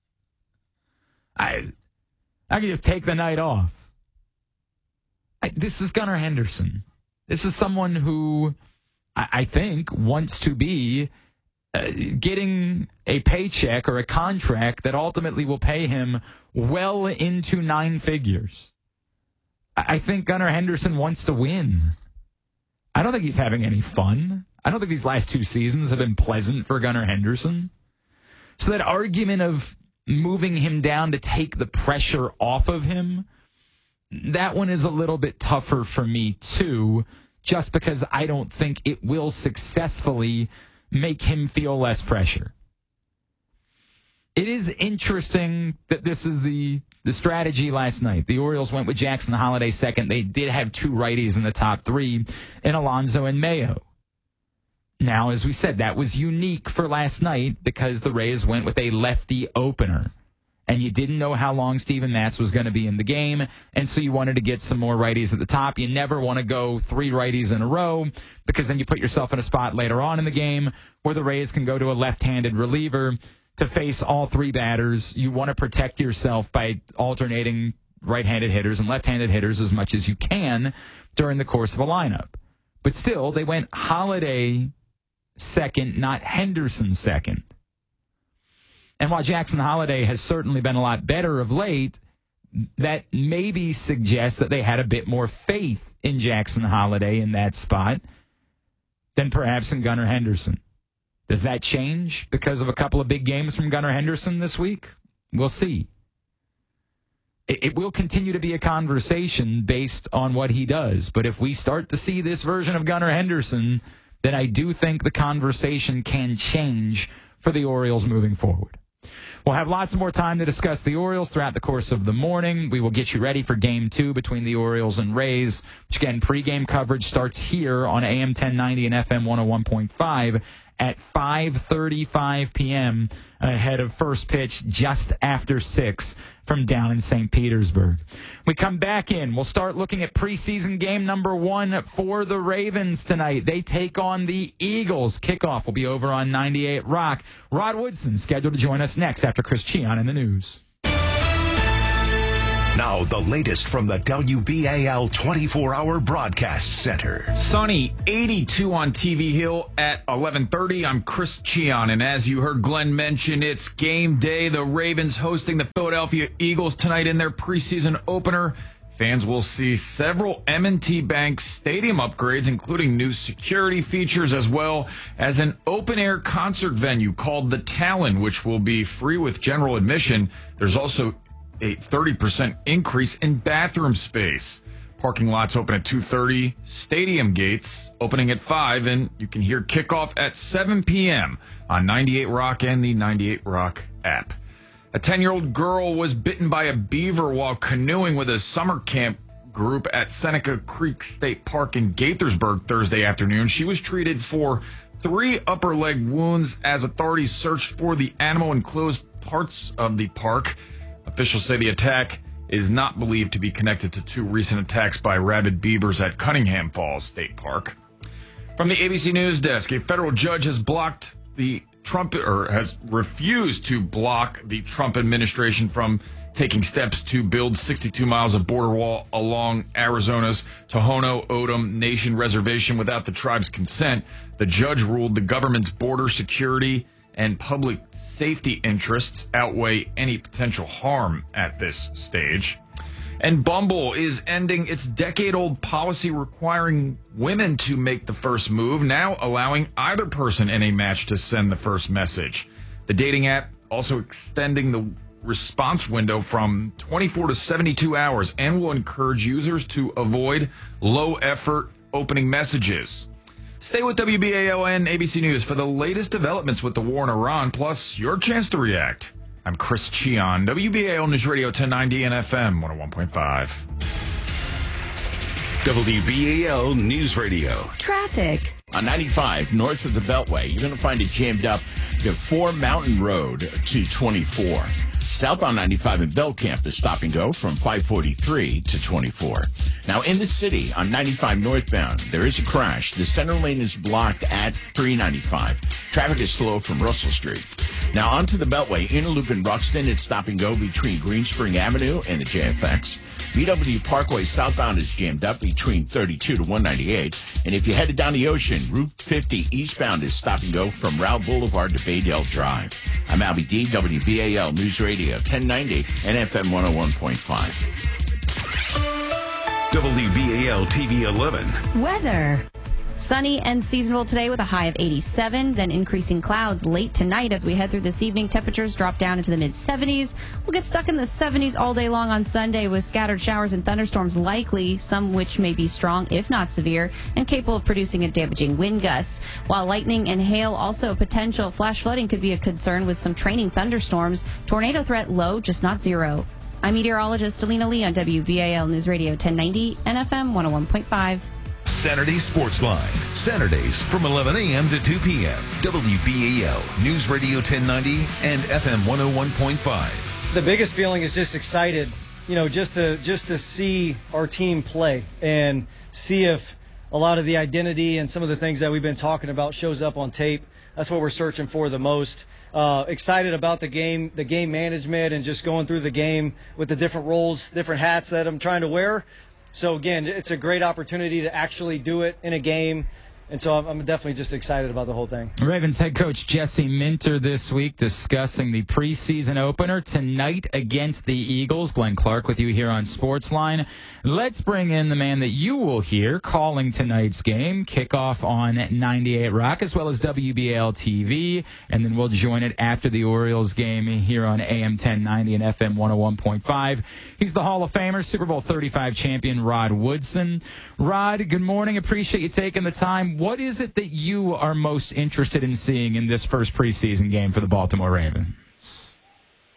I can just take the night off. This is Gunnar Henderson. This is someone who I think wants to be getting a paycheck or a contract that ultimately will pay him well into 9 figures. I think Gunnar Henderson wants to win. I don't think he's having any fun. I don't think these last 2 seasons have been pleasant for Gunnar Henderson. So that argument of moving him down to take the pressure off of him, that one is a little bit tougher for me too, just because I don't think it will successfully make him feel less pressure. It is interesting that this is the strategy last night. The Orioles went with Jackson Holliday second. They did have 2 righties in the top 3 in Alonso and Mayo. Now, as we said, that was unique for last night because the Rays went with a lefty opener. And you didn't know how long Steven Matz was going to be in the game, and so you wanted to get some more righties at the top. You never want to go 3 righties in a row because then you put yourself in a spot later on in the game where the Rays can go to a left-handed reliever to face all 3 batters. You want to protect yourself by alternating right-handed hitters and left-handed hitters as much as you can during the course of a lineup. But still, they went Holliday second, not Henderson second. And while Jackson Holliday has certainly been a lot better of late, that maybe suggests that they had a bit more faith in Jackson Holliday in that spot than perhaps in Gunnar Henderson. Does that change because of a couple of big games from Gunnar Henderson this week? We'll see. It will continue to be a conversation based on what he does. But if we start to see this version of Gunnar Henderson, then I do think the conversation can change for the Orioles moving forward. We'll have lots more time to discuss the Orioles throughout the course of the morning. We will get you ready for Game 2 between the Orioles and Rays, which, again, pregame coverage starts here on AM 1090 and FM 101.5 at 5:35 p.m. ahead of first pitch just after 6 from down in St. Petersburg. We come back in. We'll start looking at preseason game number 1 for the Ravens tonight. They take on the Eagles. Kickoff will be over on 98 Rock. Rod Woodson scheduled to join us next after Chris Cheon in the news. Now, the latest from the WBAL 24-hour broadcast center. Sunny, 82 on TV Hill at 11:30. I'm Chris Cheon, and as you heard Glenn mention, it's game day. The Ravens hosting the Philadelphia Eagles tonight in their preseason opener. Fans will see several M&T Bank Stadium upgrades, including new security features, as well as an open-air concert venue called The Talon, which will be free with general admission. There's also a 30% increase in bathroom space. Parking lots open at 2:30, stadium gates opening at 5, and you can hear kickoff at 7 p.m. on 98 Rock and the 98 Rock app. A 10-year-old girl was bitten by a beaver while canoeing with a summer camp group at Seneca Creek State Park in Gaithersburg Thursday afternoon. She was treated for 3 upper leg wounds as authorities searched for the animal in closed parts of the park. Officials say the attack is not believed to be connected to 2 recent attacks by rabid beavers at Cunningham Falls State Park. From the ABC News Desk, a federal judge has has refused to block the Trump administration from taking steps to build 62 miles of border wall along Arizona's Tohono O'odham Nation reservation without the tribe's consent. The judge ruled the government's border security and public safety interests outweigh any potential harm at this stage. And Bumble is ending its decade-old policy requiring women to make the first move, now allowing either person in a match to send the first message. The dating app also extending the response window from 24 to 72 hours and will encourage users to avoid low-effort opening messages. Stay with WBAL and ABC News for the latest developments with the war in Iran, plus your chance to react. I'm Chris Cheon, WBAL News Radio 1090 and FM 101.5. WBAL News Radio. Traffic. On 95, north of the Beltway, you're going to find it jammed up. You have 4 Mountain Road to 24. Southbound 95 in Belcamp is stop and go from 543 to 24. Now, in the city, on 95 northbound, there is a crash. The center lane is blocked at 395. Traffic is slow from Russell Street. Now, onto the Beltway, inner loop in Ruxton, it's stop and go between Green Spring Avenue and the JFX. BW Parkway southbound is jammed up between 32 to 198. And if you're headed down the ocean, Route 50 eastbound is stop and go from Route Boulevard to Baydale Drive. I'm Albie D, WBAL News Radio 1090 and FM 101.5. WBAL TV 11. Weather. Sunny and seasonable today with a high of 87, then increasing clouds late tonight as we head through this evening. Temperatures drop down into the mid-70s. We'll get stuck in the 70s all day long on Sunday with scattered showers and thunderstorms likely, some which may be strong, if not severe, and capable of producing a damaging wind gust. While lightning and hail also potential, flash flooding could be a concern with some training thunderstorms. Tornado threat low, just not zero. I'm meteorologist Alina Lee on WBAL News Radio 1090 and FM 101.5. Saturday Sports Line. Saturdays from 11 a.m. to 2 p.m. WBAL News Radio 1090 and FM 101.5. The biggest feeling is just excited, just to see our team play and see if a lot of the identity and some of the things that we've been talking about shows up on tape. That's what we're searching for the most. Excited about the game management and just going through the game with the different roles, different hats that I'm trying to wear. So, again, it's a great opportunity to actually do it in a game. And so I'm definitely just excited about the whole thing. Ravens head coach Jesse Minter this week discussing the preseason opener tonight against the Eagles. Glenn Clark with you here on Sportsline. Let's bring in the man that you will hear calling tonight's game. Kickoff on 98 Rock as well as WBAL TV. And then we'll join it after the Orioles game here on AM 1090 and FM 101.5. He's the Hall of Famer, Super Bowl 35 champion Rod Woodson. Rod, good morning. Appreciate you taking the time. What is it that you are most interested in seeing in this first preseason game for the Baltimore Ravens?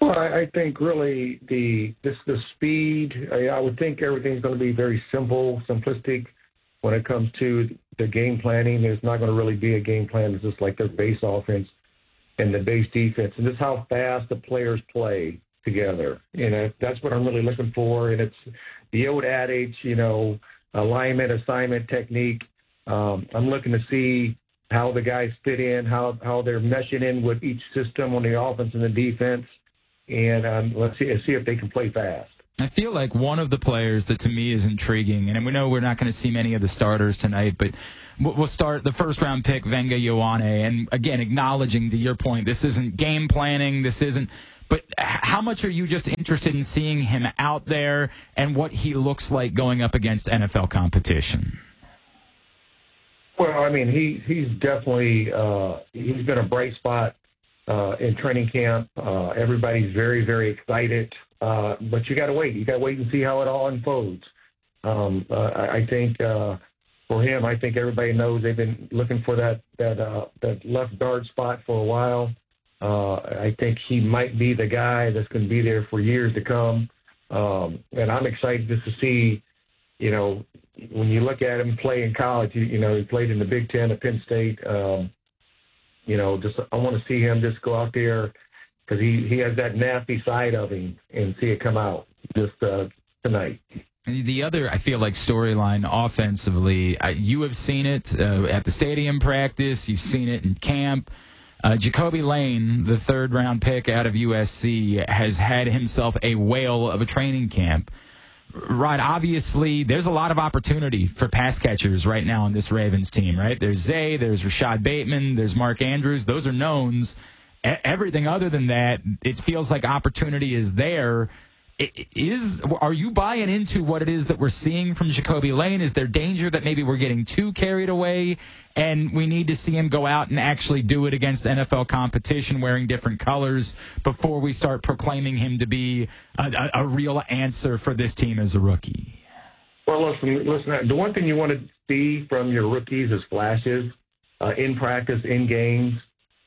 Well, I think really the speed. I would think everything's going to be very simplistic when it comes to the game planning. There's not going to really be a game plan. It's just like their base offense and the base defense, and just how fast the players play together. That's what I'm really looking for. And it's the old adage, alignment, assignment, technique. I'm looking to see how the guys fit in, how they're meshing in with each system on the offense and the defense. And let's see if they can play fast. I feel like one of the players that to me is intriguing, and we know we're not going to see many of the starters tonight, but we'll start the first-round pick, Venga Ioane. And, again, acknowledging to your point, this isn't game planning, but how much are you just interested in seeing him out there and what he looks like going up against NFL competition? Well, I mean, he's definitely he's been a bright spot in training camp. Everybody's very, very excited, but you got to wait. You got to wait and see how it all unfolds. I think for him, I think everybody knows they've been looking for that left guard spot for a while. I think he might be the guy that's going to be there for years to come, and I'm excited just to see, when you look at him play in college, he played in the Big Ten at Penn State. I want to see him just go out there because he has that nasty side of him and see it come out just tonight. The other, I feel like, storyline offensively, you have seen it at the stadium practice. You've seen it in camp. Jacoby Lane, the third-round pick out of USC, has had himself a whale of a training camp. Rod, obviously, there's a lot of opportunity for pass catchers right now on this Ravens team, right? There's Zay, there's Rashad Bateman, there's Mark Andrews. Those are knowns. Everything other than that, it feels like opportunity is there. Are you buying into what it is that we're seeing from Jacoby Lane? Is there danger that maybe we're getting too carried away and we need to see him go out and actually do it against NFL competition wearing different colors before we start proclaiming him to be a real answer for this team as a rookie? Well, listen. The one thing you want to see from your rookies is flashes in practice, in games.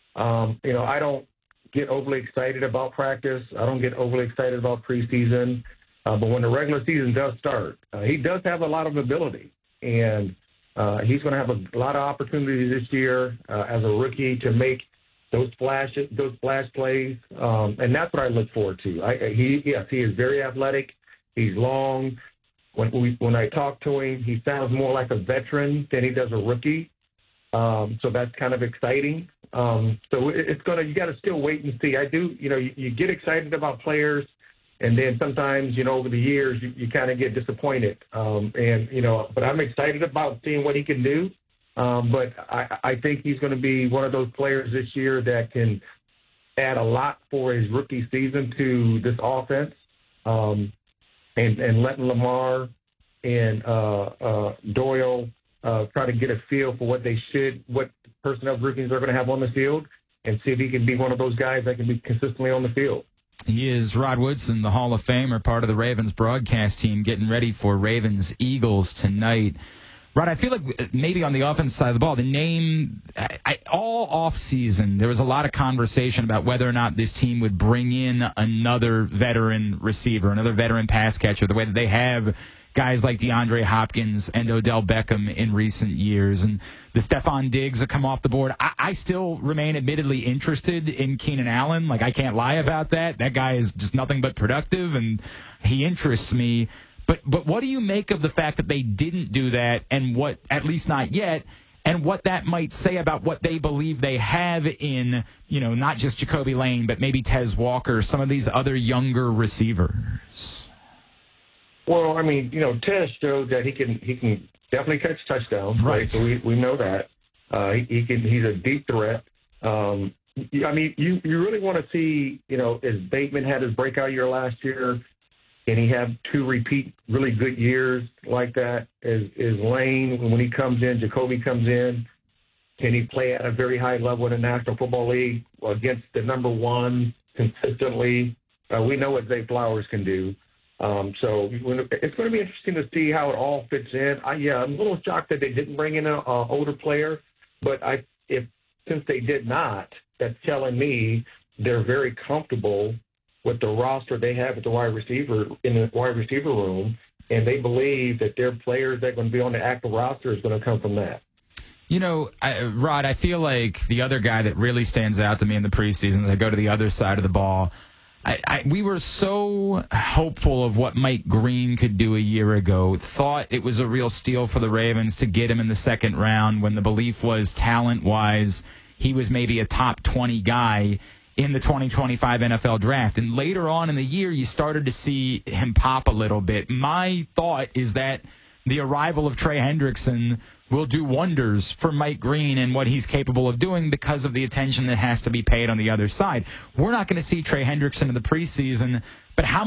I don't get overly excited about practice. I don't get overly excited about preseason. But when the regular season does start, he does have a lot of ability. And he's going to have a lot of opportunities this year as a rookie to make those flash plays. And that's what I look forward to. He is very athletic. He's long. When I talk to him, he sounds more like a veteran than he does a rookie. So that's kind of exciting. So you got to still wait and see. I do, you get excited about players, and then sometimes, over the years, you kind of get disappointed. But I'm excited about seeing what he can do. But I think he's going to be one of those players this year that can add a lot for his rookie season to this offense. And letting Lamar and Doyle try to get a feel for what personnel groupings are going to have on the field, and see if he can be one of those guys that can be consistently on the field. He is Rod Woodson, the Hall of Famer, part of the Ravens broadcast team, getting ready for Ravens-Eagles tonight. Rod, I feel like maybe on the offensive side of the ball, the name, all offseason, there was a lot of conversation about whether or not this team would bring in another veteran receiver, another veteran pass catcher, the way that they have guys like DeAndre Hopkins and Odell Beckham in recent years. And the Stephon Diggs have come off the board. I still remain admittedly interested in Keenan Allen. Like, I can't lie about that. That guy is just nothing but productive, and he interests me. But what do you make of the fact that they didn't do that, and what, at least not yet, and what that might say about what they believe they have in, not just Jacoby Lane, but maybe Tez Walker, some of these other younger receivers? Well, I mean, Tez showed that he can definitely catch touchdowns. Right. So we know that. He's a deep threat. I mean, you really want to see, as Bateman had his breakout year last year, and he had two repeat really good years like that, is Lane, when he comes in, Jacoby comes in, can he play at a very high level in the National Football League against the number one consistently? We know what Zay Flowers can do. So it's going to be interesting to see how it all fits in. I'm a little shocked that they didn't bring in an older player, but since they did not, that's telling me they're very comfortable with the roster they have at the wide receiver in the wide receiver room, and they believe that their players that are going to be on the active roster is going to come from that. You know, Rod, I feel like the other guy that really stands out to me in the preseason, as I go to the other side of the ball, we were so hopeful of what Mike Green could do a year ago, thought it was a real steal for the Ravens to get him in the second round when the belief was talent-wise he was maybe a top 20 guy in the 2025 NFL draft. And later on in the year, you started to see him pop a little bit. My thought is that the arrival of Trey Hendrickson will do wonders for Mike Green and what he's capable of doing because of the attention that has to be paid on the other side. We're not going to see Trey Hendrickson in the preseason, but how